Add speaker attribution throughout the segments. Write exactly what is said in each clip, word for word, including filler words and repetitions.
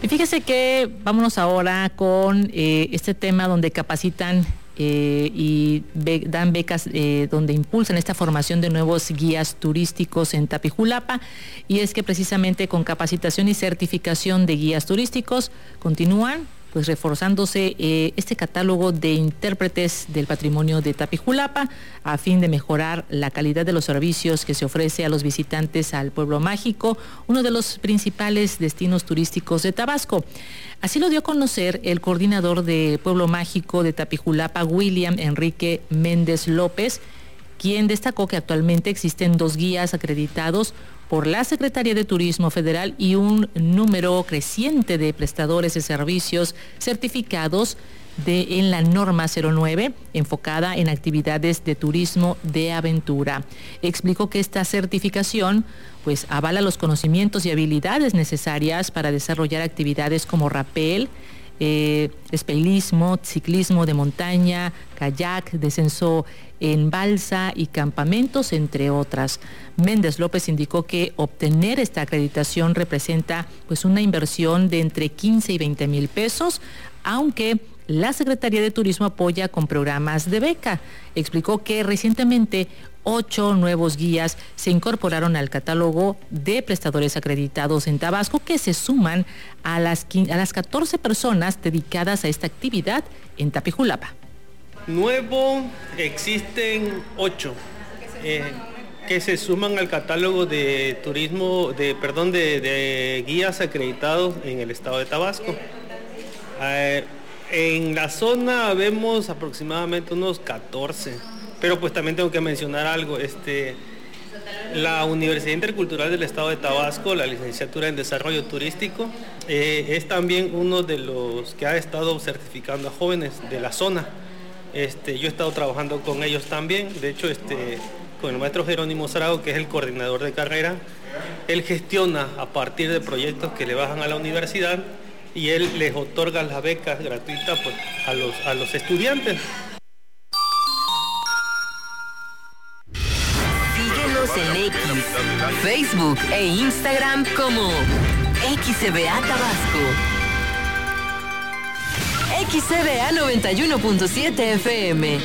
Speaker 1: Y fíjese que vámonos ahora con eh, este tema donde capacitan eh, y be- dan becas eh, donde impulsan esta formación de nuevos guías turísticos en Tapijulapa, y es que precisamente con capacitación y certificación de guías turísticos continúan pues reforzándose eh, este catálogo de intérpretes del patrimonio de Tapijulapa a fin de mejorar la calidad de los servicios que se ofrece a los visitantes al pueblo mágico, uno de los principales destinos turísticos de Tabasco. Así lo dio a conocer el coordinador de Pueblo Mágico de Tapijulapa, William Enrique Méndez López, quien destacó que actualmente existen dos guías acreditados por la Secretaría de Turismo Federal y un número creciente de prestadores de servicios certificados de, en la norma cero nueve, enfocada en actividades de turismo de aventura. Explicó que esta certificación pues avala los conocimientos y habilidades necesarias para desarrollar actividades como rapel, eh, espellismo, ciclismo de montaña, kayak, descenso en balsa y campamentos, entre otras. Méndez López indicó que obtener esta acreditación representa pues una inversión de entre quince y veinte mil pesos, aunque la Secretaría de Turismo apoya con programas de beca. Explicó que recientemente ocho nuevos guías se incorporaron al catálogo de prestadores acreditados en Tabasco, que se suman a las, a las catorce personas dedicadas a esta actividad en Tapijulapa.
Speaker 2: Nuevo, existen ocho eh, que se suman al catálogo de turismo, de perdón, de, de guías acreditados en el estado de Tabasco. Eh, en la zona vemos aproximadamente unos catorce, pero pues también tengo que mencionar algo. Este, la Universidad Intercultural del Estado de Tabasco, la licenciatura en Desarrollo Turístico, eh, es también uno de los que ha estado certificando a jóvenes de la zona. Este, yo he estado trabajando con ellos también, de hecho este, con el maestro Jerónimo Zarago, que es el coordinador de carrera. Él gestiona a partir de proyectos que le bajan a la universidad y él les otorga las becas gratuitas pues, a, los, a los estudiantes.
Speaker 3: Síguenos en X, Facebook e Instagram como X C B A Tabasco. X C B A noventa y uno punto siete F M.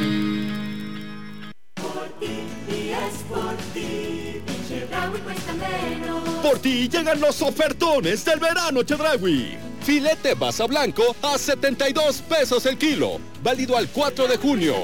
Speaker 4: Por ti llegan los ofertones del verano Chedraui. Filete basa blanco a setenta y dos pesos el kilo. Válido al cuatro de junio.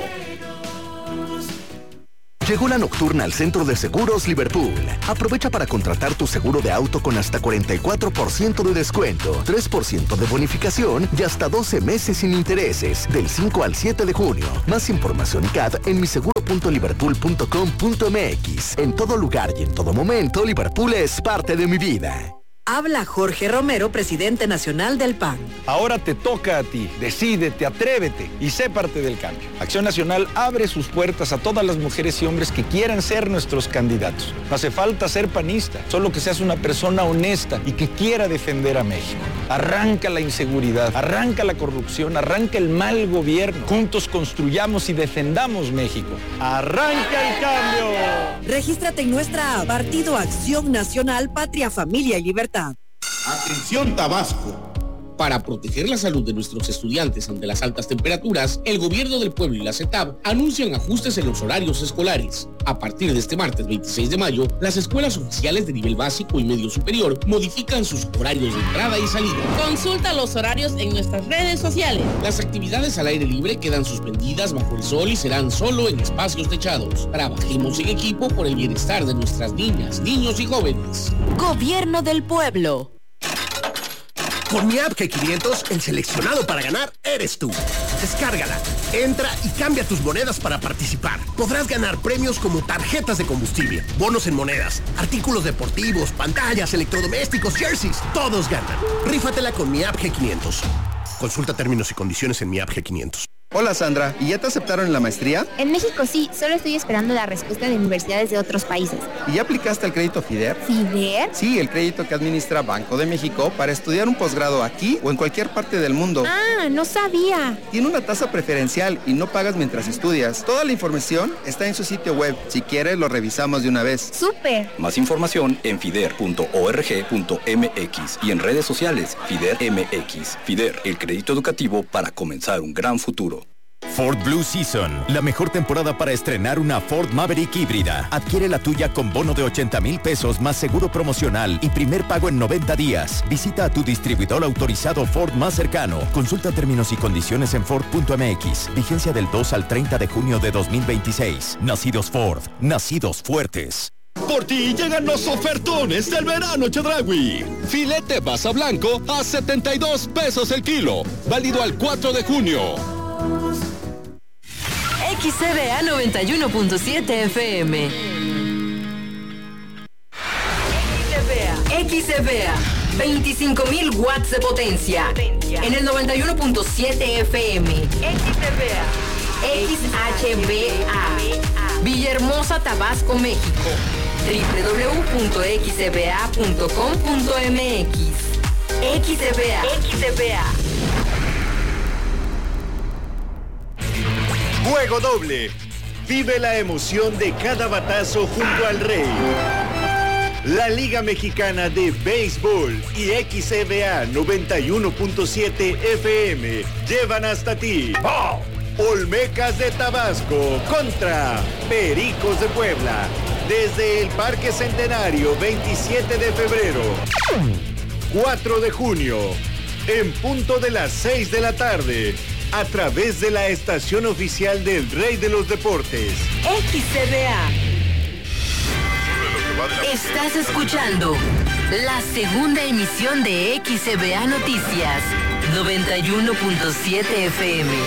Speaker 5: Llegó la nocturna al Centro de Seguros Liverpool. Aprovecha para contratar tu seguro de auto con hasta cuarenta y cuatro por ciento de descuento, tres por ciento de bonificación y hasta doce meses sin intereses, del cinco al siete de junio. Más información y C A D en miseguro punto liverpool punto com punto m x. En todo lugar y en todo momento, Liverpool es parte de mi vida.
Speaker 6: Habla Jorge Romero, presidente nacional del P A N.
Speaker 7: Ahora te toca a ti. Decídete, atrévete y sé parte del cambio. Acción Nacional abre sus puertas a todas las mujeres y hombres que quieran ser nuestros candidatos. No hace falta ser panista, solo que seas una persona honesta y que quiera defender a México. Arranca la inseguridad, arranca la corrupción, arranca el mal gobierno. Juntos construyamos y defendamos México. ¡Arranca el cambio!
Speaker 6: Regístrate en nuestra app, Partido Acción Nacional, Patria, Familia y Libertad.
Speaker 8: Atención Tabasco. Para proteger la salud de nuestros estudiantes ante las altas temperaturas, el gobierno del pueblo y la CETAB anuncian ajustes en los horarios escolares. A partir de este martes veintiséis de mayo, las escuelas oficiales de nivel básico y medio superior modifican sus horarios de entrada y salida.
Speaker 9: Consulta los horarios en nuestras redes sociales.
Speaker 8: Las actividades al aire libre quedan suspendidas bajo el sol y serán solo en espacios techados. Trabajemos en equipo por el bienestar de nuestras niñas, niños y jóvenes.
Speaker 3: Gobierno del pueblo.
Speaker 10: Con mi app G quinientos, el seleccionado para ganar eres tú. Descárgala, entra y cambia tus monedas para participar. Podrás ganar premios como tarjetas de combustible, bonos en monedas, artículos deportivos, pantallas, electrodomésticos, jerseys. Todos ganan. Rífatela con mi app G quinientos. Consulta términos y condiciones en mi app G quinientos.
Speaker 11: Hola Sandra, ¿y ya te aceptaron en la maestría?
Speaker 12: En México sí, solo estoy esperando la respuesta de universidades de otros países.
Speaker 11: ¿Y ya aplicaste al crédito FIDER?
Speaker 12: ¿FIDER?
Speaker 11: Sí, el crédito que administra Banco de México para estudiar un posgrado aquí o en cualquier parte del mundo.
Speaker 12: Ah, no sabía.
Speaker 11: Tiene una tasa preferencial y no pagas mientras estudias. Toda la información está en su sitio web. Si quieres, lo revisamos de una vez.
Speaker 12: ¡Súper!
Speaker 13: Más información en fider punto org punto m x y en redes sociales FIDER M X. FIDER, el crédito educativo para comenzar un gran futuro.
Speaker 14: Ford Blue Season, la mejor temporada para estrenar una Ford Maverick híbrida. Adquiere la tuya con bono de ochenta mil pesos más seguro promocional y primer pago en noventa días. Visita a tu distribuidor autorizado Ford más cercano. Consulta términos y condiciones en Ford punto m x. Vigencia del dos al treinta de junio de dos mil veintiséis. Nacidos Ford, nacidos fuertes.
Speaker 4: Por ti llegan los ofertones del verano Chedraui. Filete basa blanco a setenta y dos pesos el kilo. Válido al cuatro de junio.
Speaker 3: X C B A noventa y uno punto siete F M. X C B A, veinticinco mil watts de potencia. En el noventa y uno punto siete F M. X C B A. X H B A. Villahermosa, Tabasco, México. doble u doble u doble u punto x c b a punto com punto m x. X C B A. X C B A.
Speaker 15: Juego doble. Vive la emoción de cada batazo junto al Rey. La Liga Mexicana de Béisbol y X C B A noventa y uno punto siete F M llevan hasta ti Olmecas de Tabasco contra Pericos de Puebla. Desde el Parque Centenario, veintisiete de febrero, cuatro de junio, en punto de las seis de la tarde. A través de la estación oficial del Rey de los Deportes.
Speaker 3: X C B A. Estás escuchando la segunda emisión de X C B A Noticias, noventa y uno punto siete F M.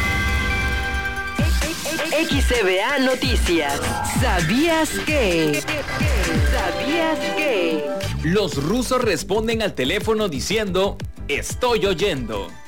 Speaker 3: X C B A Noticias. ¿Sabías que? ¿Sabías que?
Speaker 16: Los rusos responden al teléfono diciendo, estoy oyendo.